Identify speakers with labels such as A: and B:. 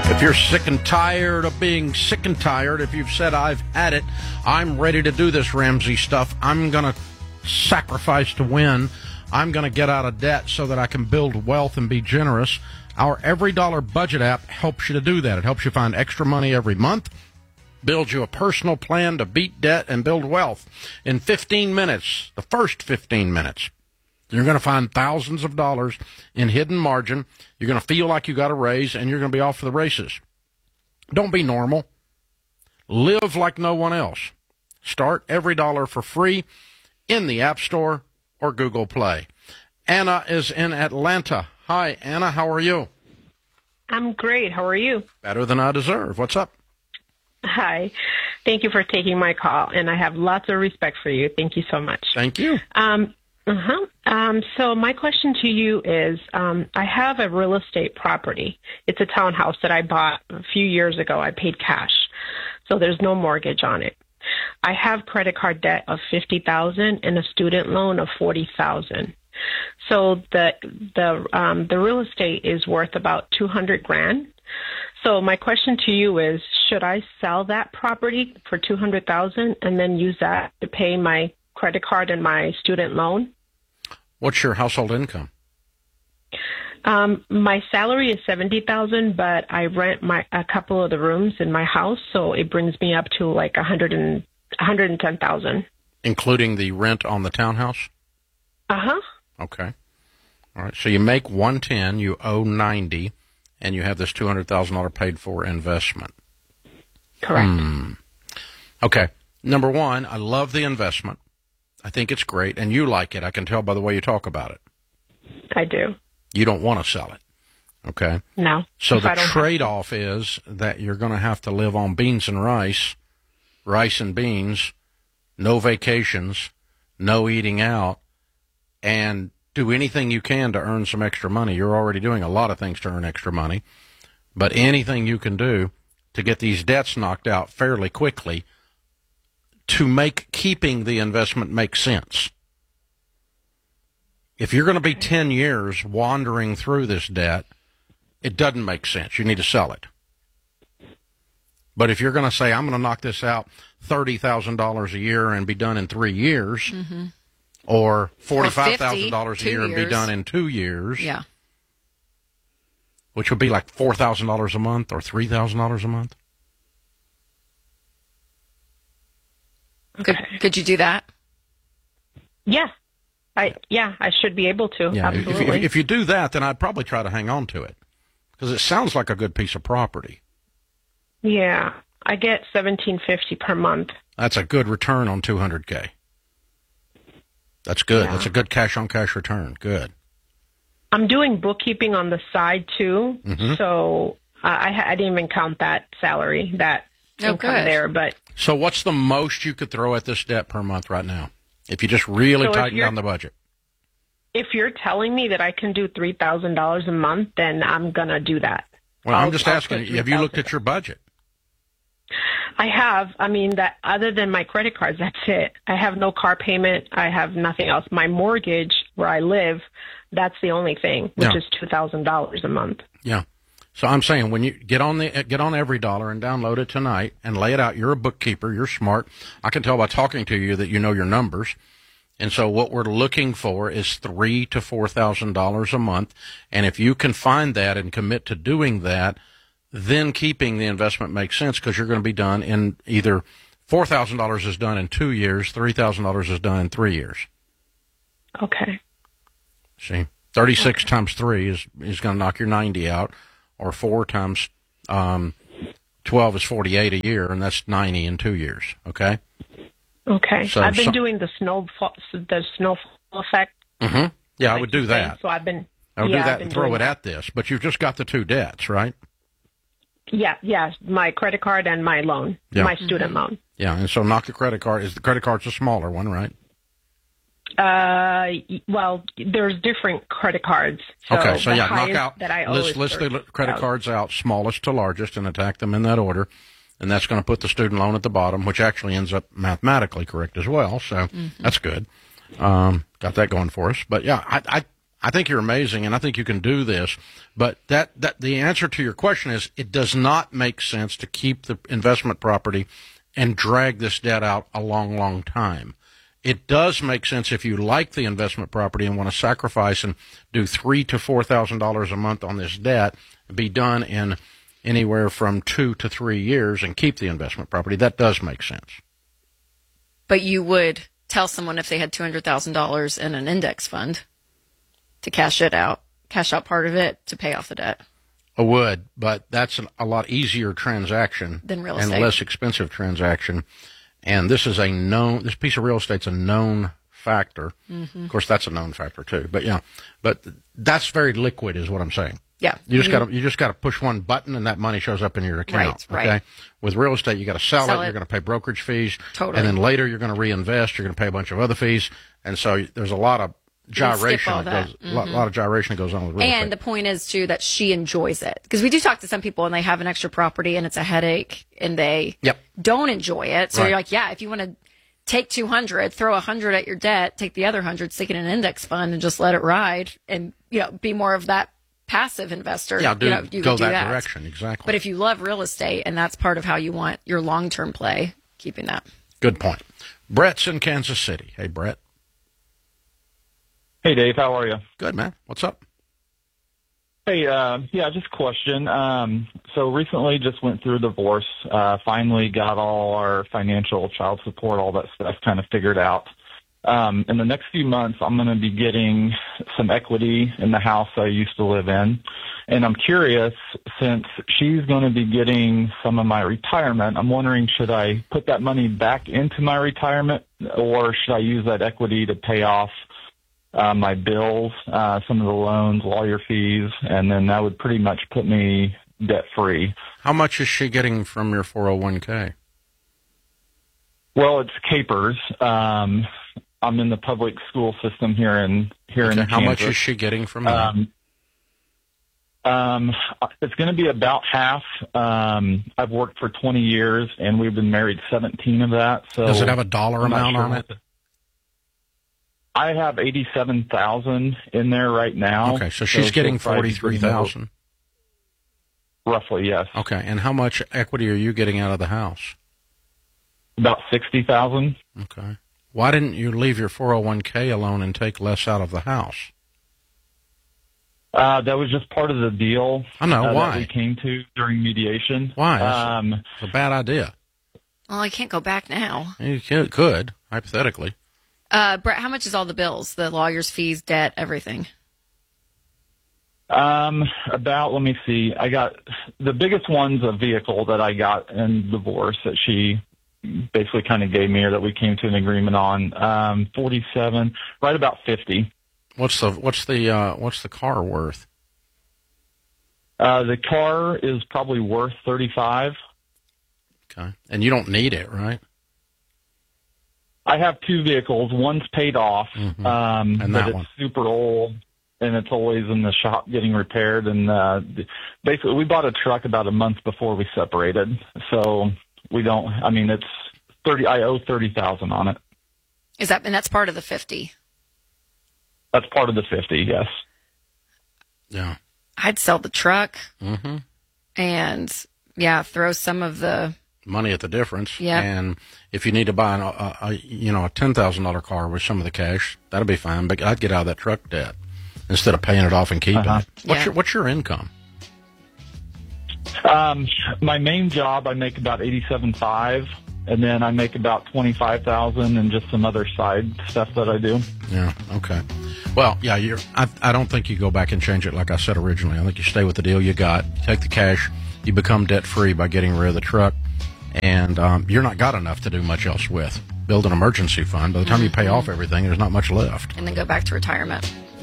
A: If you're sick and tired of being sick and tired, if you've said, I've had it, I'm ready to do this Ramsey stuff, I'm going to sacrifice to win, I'm going to get out of debt so that I can build wealth and be generous, our Every Dollar Budget app helps you to do that. It helps you find extra money every month, builds you a personal plan to beat debt and build wealth. In 15 minutes, the first 15 minutes, you're going to find thousands of dollars in hidden margin. You're going to feel like you got a raise, and you're going to be off for the races. Don't be normal. Live like no one else. Start Every Dollar for free in the App Store or Google Play. Anna is in Atlanta. Hi, Anna. How are you?
B: I'm great. How are you?
A: Better than I deserve. What's up?
B: Hi. Thank you for taking my call, and I have lots of respect for you. Thank you so much.
A: Thank you.
B: So my question to you is, I have a real estate property. It's a townhouse that I bought a few years ago. I paid cash, so there's no mortgage on it. I have credit card debt of $50,000 and a student loan of $40,000. So the real estate is worth about $200,000. So my question to you is, should I sell that property for $200,000 and then use that to pay my credit card and my student loan?
A: What's your household income?
B: My salary is $70,000, but I rent a couple of the rooms in my house, so it brings me up to like $110,000,
A: including the rent on the townhouse. Okay. All right. So you make $110,000, you owe $90,000, and you have this $200,000 paid for investment.
B: Correct.
A: Okay. Number one, I love the investment. I think it's great, and you like it. I can tell by the way you talk about it.
B: I do.
A: You don't want to sell it, okay?
B: No.
A: So the trade-off is that you're going to have to live on beans and rice and beans, no vacations, no eating out, and do anything you can to earn some extra money. You're already doing a lot of things to earn extra money, but anything you can do to get these debts knocked out fairly quickly to make keeping the investment make sense. If you're going to be 10 years wandering through this debt, it doesn't make sense. You need to sell it. But if you're going to say, I'm going to knock this out $30,000 a year and be done in 3 years, or $45,000 a year and be done in 2 years, which would be like $4,000 a month or $3,000 a month.
C: Could you do that?
B: Yeah. I should be able to.
A: Yeah,
B: absolutely.
A: If you do that, then I'd probably try to hang on to it because it sounds like a good piece of property.
B: Yeah, I get $1,750 per month.
A: That's a good return on $200K. That's good.
B: Yeah.
A: That's a good cash-on-cash return. Good.
B: I'm doing bookkeeping on the side too, so I didn't even count that salary, that income there. But
A: so, what's the most you could throw at this debt per month right now? If you just really tighten down the budget.
B: If you're telling me that I can do $3,000 a month, then I'm going to do that.
A: Well, I'm just asking, have you looked at your budget?
B: I have. I mean, that other than my credit cards, that's it. I have no car payment. I have nothing else. My mortgage, where I live, that's the only thing, which is $2,000 a month. Yeah.
A: So I'm saying when you get on Every Dollar and download it tonight and lay it out. You're a bookkeeper. You're smart. I can tell by talking to you that you know your numbers. And so what we're looking for is $3,000 to $4,000 a month. And if you can find that and commit to doing that, then keeping the investment makes sense because you're going to be done in either $4,000 is done in 2 years, $3,000 is done in 3 years.
B: Okay.
A: See, 36 times 3 is going to knock your 90 out. Or 4 times 12 is 48 a year, and that's 90 in 2 years. Okay.
B: Okay. So I've been doing the snowfall effect.
A: Yeah, I would do that.
B: So I would do
A: that and throw it at this. But you've just got the 2 debts, right?
B: Yeah. My credit card and my loan, my student loan.
A: Yeah, and so knock the credit card. The credit card's a smaller one, right?
B: Well, there's different credit cards.
A: So knock out. List the credit cards out, smallest to largest, and attack them in that order. And that's going to put the student loan at the bottom, which actually ends up mathematically correct as well. So that's good. Got that going for us. But yeah, I think you're amazing, and I think you can do this. But that the answer to your question is it does not make sense to keep the investment property and drag this debt out a long, long time. It does make sense if you like the investment property and want to sacrifice and do $3,000 to $4,000 a month on this debt, be done in anywhere from 2 to 3 years, and keep the investment property. That does make sense.
C: But you would tell someone if they had $200,000 in an index fund to cash out part of it to pay off the debt.
A: I would, but that's a lot easier transaction
C: than real estate,
A: and less expensive transaction. And this piece of real estate's a known factor. Mm-hmm. Of course, that's a known factor too. But that's very liquid, is what I'm saying.
C: Yeah,
A: you just got to push one button and that money shows up in your account.
C: Right.
A: Okay. With real estate, you got to sell it. You're going to pay brokerage fees.
C: Totally.
A: And then later you're going to reinvest. You're going to pay a bunch of other fees. And so there's a lot of gyration lot of gyration that goes on with real estate.
C: And the point is too that she enjoys it, because we do talk to some people and they have an extra property and it's a headache and they don't enjoy it. So you're like, yeah, if you want to take 200, throw 100 at your debt, take the other 100, stick it in an index fund, and just let it ride, and be more of that passive investor.
A: Yeah,
C: you
A: go
C: do
A: that direction, exactly.
C: But if you love real estate and that's part of how you want your long-term play, keeping that.
A: Good point. Brett's in Kansas City. Hey, Brett.
D: Hey, Dave. How are you?
A: Good, man. What's up?
D: Hey, just a question. So recently just went through a divorce, finally got all our financial, child support, all that stuff kind of figured out. In the next few months, I'm going to be getting some equity in the house I used to live in. And I'm curious, since she's going to be getting some of my retirement, I'm wondering, should I put that money back into my retirement, or should I use that equity to pay off my bills, some of the loans, lawyer fees, and then that would pretty much put me debt-free.
A: How much is she getting from your 401k?
D: Well, it's capers. I'm in the public school system here in Kansas.
A: How much is she getting from that?
D: It's going to be about half. I've worked for 20 years, and we've been married 17 of that. So
A: does it have a dollar amount on it?
D: I have $87,000 in there right now.
A: Okay, so she's getting $43,000.
D: Roughly, yes.
A: Okay, and how much equity are you getting out of the house?
D: About $60,000.
A: Okay. Why didn't you leave your 401k alone and take less out of the house?
D: That was just part of the deal.
A: I know. Why?
D: That we came to during mediation.
A: Why? It's a bad idea.
C: Well, I can't go back now.
A: You could, hypothetically.
C: Brett, how much is all the bills? The lawyer's fees, debt, everything?
D: Let me see. I got, the biggest one's a vehicle that I got in divorce that she basically kind of gave me, or that we came to an agreement on. 47, right about 50.
A: What's the car worth?
D: The car is probably worth 35.
A: Okay. And you don't need it, right?
D: I have two vehicles. One's paid off,
A: and
D: but it's super old, and it's always in the shop getting repaired. And basically, we bought a truck about a month before we separated, so we don't. I mean, it's 30. I owe $30,000 on it.
C: And that's part of the 50?
D: That's part of the 50. Yes.
A: Yeah.
C: I'd sell the truck, and throw some of the
A: money at the difference.
C: Yeah.
A: And if you need to buy a $10,000 car with some of the cash, that'll be fine. But I'd get out of that truck debt instead of paying it off and keeping it. What's your income?
D: My main job, I make about $87,500, and then I make about $25,000 and just some other side stuff that I do.
A: Yeah. Okay. Well, yeah. I don't think you go back and change it like I said originally. I think you stay with the deal you got. You take the cash. You become debt free by getting rid of the truck. And you're not got enough to do much else with. Build an emergency fund. By the time you pay off everything, there's not much left.
C: And then go back to retirement.